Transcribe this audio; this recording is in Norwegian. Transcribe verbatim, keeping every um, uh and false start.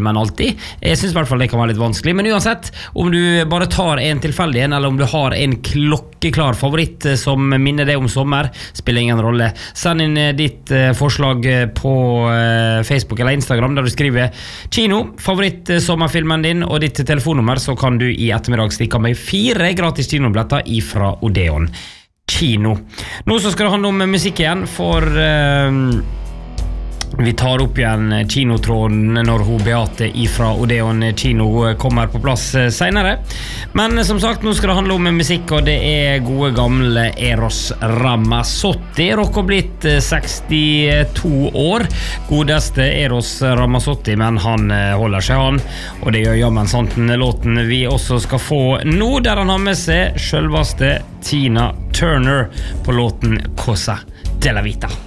filmen alltid. Jeg synes I hvert fall det kan være litt vanskelig, men uansett, om du bare tar en tilfeldig en, eller om du har en klokkeklar favoritt som minner deg om sommer, spiller ingen rolle. Send inn ditt forslag på Facebook eller Instagram, der du skriver kino, favoritt sommerfilmen din og ditt telefonnummer, så kan du I ettermiddag stikke med fire gratis kinobilletter ifra Odeon kino. Nå så skal det handle om musikk igjen, for uh, vi tar opp igjen kinotråden når hun Beate ifra Odeon kino kommer på plass senere. Men som sagt, nå skal det handle om musikk, og det er gode gamle Eros Ramazzotti. Rock og blitt sekstito år. Godeste Eros Ramazzotti, men han holder seg han. Og det gjør jammen sant den låten vi også skal få nå, der han har med seg selveste Tina Turner på låten Cosa della Vita.